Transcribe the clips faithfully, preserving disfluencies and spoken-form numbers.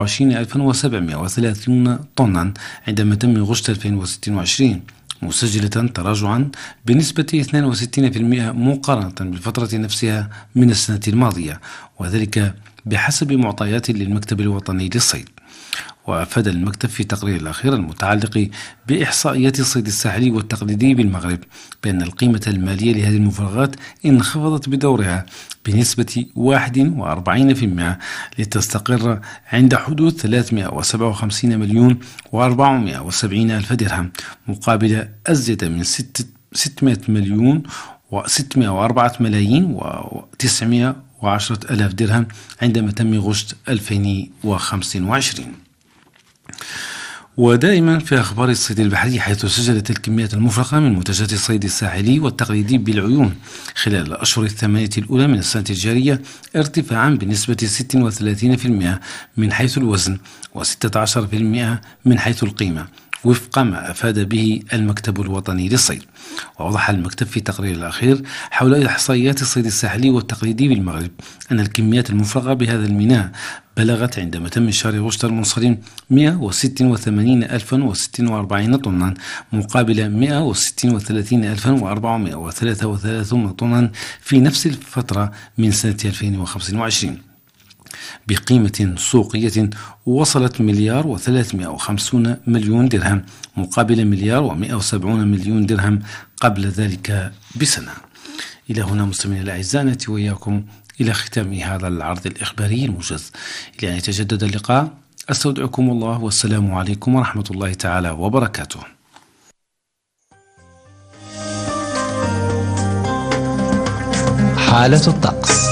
وعشرين ألفا وسبعمائة وثلاثين طنا عند متم غشت ألفين وستة وعشرين، مسجلة تراجعا بنسبة اثنين وستين بالمئة مقارنة بالفترة نفسها من السنة الماضية، وذلك بحسب معطيات للمكتب الوطني للصيد. وأفاد المكتب في تقرير الأخير المتعلق بإحصائيات الصيد الساحلي والتقليدي بالمغرب بأن القيمة المالية لهذه المفرغات انخفضت بدورها بنسبة واحد وأربعين بالمئة لتستقر عند حدود ثلاثمائة وسبعة وخمسين مليون وأربعمائة وسبعين ألف درهم، مقابل أزيد من ستمائة مليون وستمائة وأربعة ملايين وتسعمائة وعشرة ألاف درهم عندما تم غشت ألفين وخمسة وعشرين. ودائما في أخبار الصيد البحري، حيث سجلت الكميات المفرغة من منتجات الصيد الساحلي والتقليدي بالعيون خلال الأشهر الثمانية الأولى من السنة الجارية ارتفاعا بنسبة ستة وثلاثين بالمئة من حيث الوزن وستة عشر بالمئة من حيث القيمة، وفق ما أفاد به المكتب الوطني للصيد. وأوضح المكتب في تقرير الأخير حول إحصائيات الصيد الساحلي والتقليدي بالمغرب أن الكميات المفرغة بهذا الميناء بلغت عندما تم شهر غشت المنصرم مائة وستة وثمانين ألفا وستة وأربعين طنا، مقابل مائة وستة وثلاثين ألفا وأربعمائة وثلاثة وثلاثين طنا في نفس الفترة من سنة ألفين وخمسة وعشرين، بقيمة سوقية وصلت مليار وثلاثمائة وخمسين مليون درهم، مقابل مليار ومائة وسبعين مليون درهم قبل ذلك بسنة. إلى هنا مستمعينا الأعزاء نأتي وإياكم إلى ختام هذا العرض الإخباري الموجز. إلى أن يتجدد اللقاء أستودعكم الله، والسلام عليكم ورحمة الله تعالى وبركاته. حالة الطقس.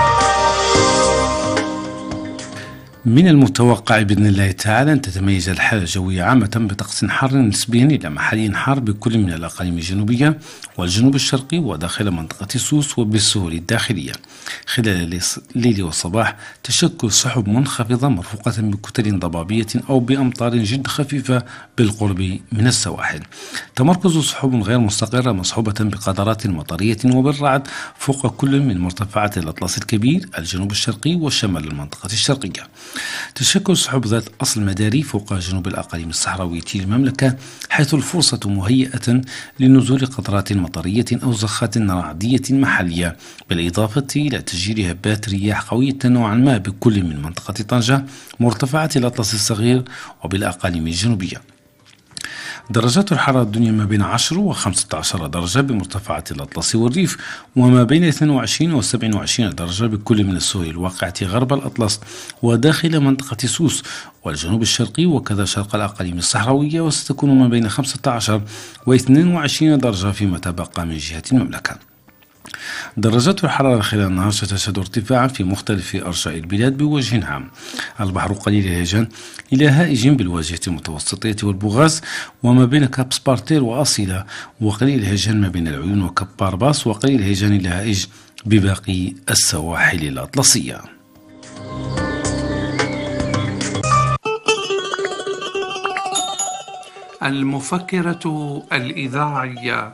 من المتوقع بإذن الله تعالى أن تتميز الحالة الجوية عامة بطقس حار نسبيا إلى محلي حار بكل من الأقاليم الجنوبية والجنوب الشرقي وداخل منطقة سوس وبالسهول الداخلية. خلال الليل والصباح تشكل سحب منخفضة مرفوقة بكتل ضبابية أو بأمطار جد خفيفة بالقرب من السواحل. تمركز سحب غير مستقرة مصحوبة بقدرات مطرية وبالرعد فوق كل من مرتفعات الأطلس الكبير الجنوب الشرقي وشمال المنطقة الشرقية. تشكل سحب ذات أصل مداري فوق جنوب الأقاليم الصحراوية للمملكة، حيث الفرصة مهيئة لنزول قطرات مطرية أو زخات رعدية محلية، بالإضافة إلى تسجيل هبات رياح قوية نوعا ما بكل من منطقة طنجة، مرتفعات الأطلس الصغير وبالأقاليم الجنوبية. درجات الحرارة الدنيا ما بين عشرة وخمسة عشر درجة بمرتفعات الأطلس والريف، وما بين اثنين وعشرين وسبعة وعشرين درجة بكل من السهول الواقعة غرب الأطلس وداخل منطقة سوس والجنوب الشرقي وكذا شرق الأقاليم الصحراوية، وستكون ما بين خمسة عشر واثنين وعشرين درجة فيما تبقى من جهة المملكة. درجات الحرارة خلال النهار ستشهد ارتفاعا في مختلف أرجاء البلاد بوجه عام. البحر قليل الهيجان إلى هائج بالواجهة المتوسطية والبوغاز وما بين كاب سبارتير وأصيلة، وقليل الهيجان ما بين العيون وكاب بارباس، وقليل الهيجان إلى هائج بباقي السواحل الأطلسية. المفكرة الإذاعية.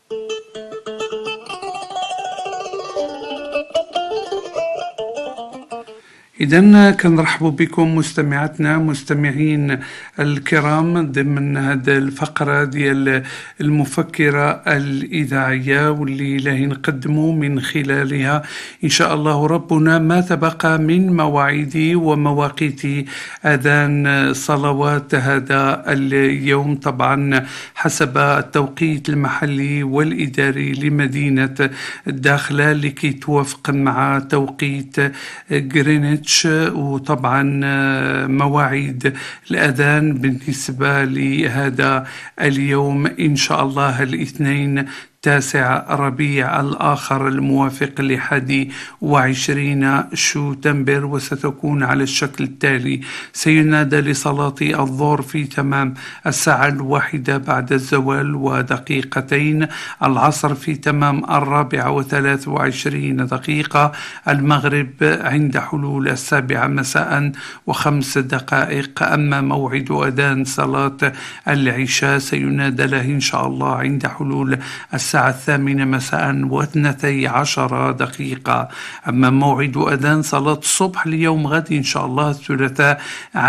إذن كنرحب بكم مستمعاتنا مستمعين الكرام ضمن هذه الفقرة ديال المفكرة الإذاعية، واللي لاهي نقدموا من خلالها إن شاء الله ربنا ما تبقى من مواعيد ومواقيت أذان صلوات هذا اليوم، طبعا حسب التوقيت المحلي والإداري لمدينة الداخلة لكي توافق مع توقيت غرينتش، وطبعا مواعيد الأذان بالنسبة لهذا اليوم إن شاء الله الاثنين تاسع ربيع الآخر الموافق لحادي وعشرين شتنبر، وستكون على الشكل التالي: سينادى لصلاة الظهر في تمام الساعة الواحدة بعد الزوال ودقيقتين، العصر في تمام الرابعة وثلاث وعشرين دقيقة، المغرب عند حلول السابعة مساء وخمس دقائق. أما موعد أذان صلاة العشاء سينادى له إن شاء الله عند حلول السابعة الساعة الثامنة مساء واثنتي عشر دقيقة. أما موعد أذان صلاة الصبح اليوم غد إن شاء الله الثلاثاء